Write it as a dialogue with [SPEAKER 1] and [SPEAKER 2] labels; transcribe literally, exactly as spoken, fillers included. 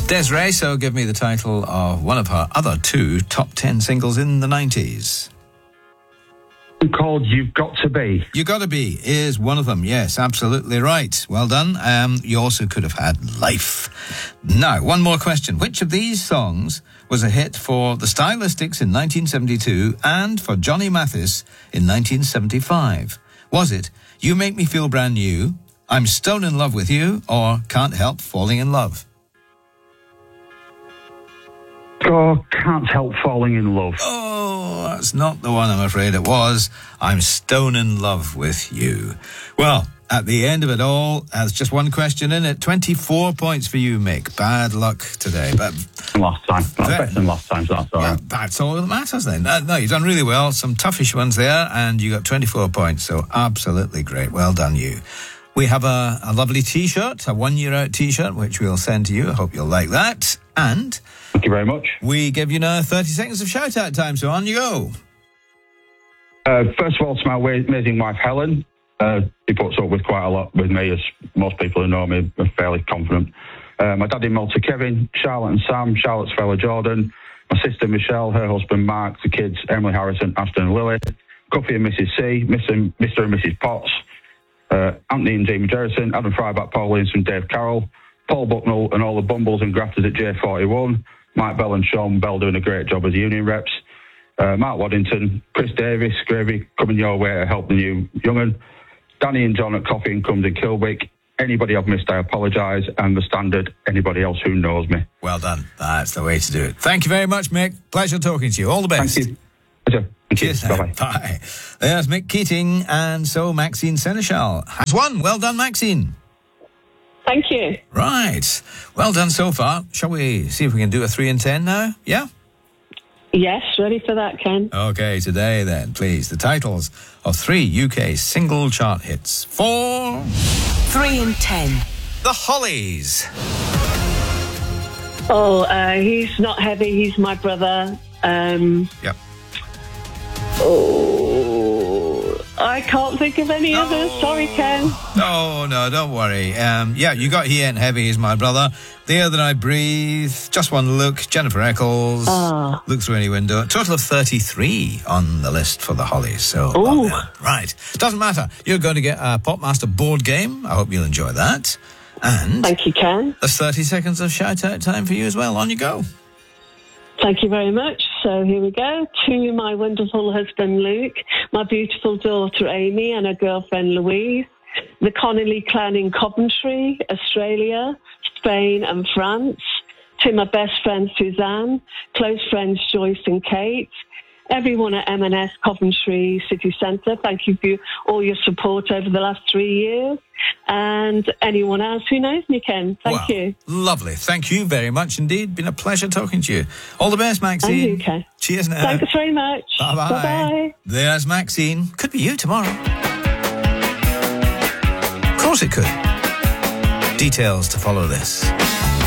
[SPEAKER 1] Desiree, so give me the title of one of her other two top ten singles in the nineties.
[SPEAKER 2] Called You've Got to Be.
[SPEAKER 1] You Gotta Be is one of them. Yes, absolutely right. Well done. Um, you also could have had Life. Now, one more question. Which of these songs was a hit for the Stylistics in nineteen seventy-two and for Johnny Mathis in nineteen seventy-five? Was it You Make Me Feel Brand New, I'm Stone in Love with You, or Can't Help Falling in Love?
[SPEAKER 2] Oh, Can't Help Falling in Love.
[SPEAKER 1] Oh, that's not the one, I'm afraid it was. I'm Stone in Love with You. Well, at the end of it all, there's just one question in it. twenty-four points for you, Mick. Bad luck today. But
[SPEAKER 2] last time. That's better than last time, so that's all
[SPEAKER 1] yeah,
[SPEAKER 2] right.
[SPEAKER 1] that's all that matters then. Uh, no, you've done really well. Some toughish ones there, and you got twenty-four points, so absolutely great. Well done, you. We have a, a lovely T-shirt, a one-year-out T-shirt, which we'll send to you. I hope you'll like that. And
[SPEAKER 2] thank you very much.
[SPEAKER 1] We give you now thirty seconds of shout-out time, so on you go.
[SPEAKER 2] Uh, first of all, to my amazing wife, Helen. Uh, she puts up with quite a lot with me, as most people who know me are fairly confident. Uh, my dad in Malta, Kevin, Charlotte and Sam, Charlotte's fella, Jordan, my sister, Michelle, her husband, Mark, the kids, Emily Harrison, Ashton and Lily, Guffy and Missus C, Mister Mister and Missus Potts, uh, Anthony and Jamie Jerrison, Adam Fryback, Paul Williamson, Dave Carroll, Paul Bucknell and all the bumbles and grafters at J forty-one, Mike Bell and Sean Bell doing a great job as union reps, uh, Mark Waddington, Chris Davis, Gravy coming your way to help the new young'un, Danny and John at Coffee and Comes in Kilwick. Anybody I've missed, I apologise. And the standard, anybody else who knows me.
[SPEAKER 1] Well done. That's the way to do it. Thank you very much, Mick. Pleasure talking to you. All the best.
[SPEAKER 2] Thank you. Pleasure. Thank
[SPEAKER 1] Cheers.
[SPEAKER 2] you. Bye-bye.
[SPEAKER 1] Bye. There's Mick Keating and so Maxine Seneschal has won. Well done, Maxine.
[SPEAKER 3] Thank you.
[SPEAKER 1] Right. Well done so far. Shall we see if we can do a three and ten now? Yeah?
[SPEAKER 3] Yes, ready for that, Ken.
[SPEAKER 1] Okay, today then, please, the titles of three U K single chart hits for...
[SPEAKER 4] Three and ten.
[SPEAKER 1] The Hollies.
[SPEAKER 3] Oh, uh, he's not heavy. He's my brother. Um,
[SPEAKER 1] Yep.
[SPEAKER 3] oh, I can't think of any
[SPEAKER 1] No.
[SPEAKER 3] others. Sorry, Ken.
[SPEAKER 1] No, no, don't worry. Um, yeah, you got He Ain't Heavy, He's My Brother. The Air That I Breathe, Just One Look, Jennifer Eccles,
[SPEAKER 3] Ah.
[SPEAKER 1] Look Through Any Window. A total of thirty-three on the list for the Hollies. So, well
[SPEAKER 3] Ooh.
[SPEAKER 1] done. Right. Doesn't matter. You're going to get a Popmaster board game. I hope you'll enjoy that. And
[SPEAKER 3] Thank you, Ken.
[SPEAKER 1] there's thirty seconds of shout-out time for you as well. On you go.
[SPEAKER 3] Thank you very much. So here we go. To my wonderful husband, Luke, my beautiful daughter, Amy, and her girlfriend, Louise, the Connolly clan in Coventry, Australia, Spain and France, to my best friend, Suzanne, close friends, Joyce and Kate, everyone at M and S Coventry City Centre, thank you for all your support over the last three years. And anyone else who knows me, Ken. Thank
[SPEAKER 1] Wow.
[SPEAKER 3] you.
[SPEAKER 1] Lovely. Thank you very much indeed. Been a pleasure talking to you. All the best, Maxine.
[SPEAKER 3] And you, Ken.
[SPEAKER 1] Cheers now.
[SPEAKER 3] Thanks very much.
[SPEAKER 1] Bye-bye.
[SPEAKER 3] Bye-bye.
[SPEAKER 1] There's Maxine. Could be you tomorrow. Of course it could. Details to follow this.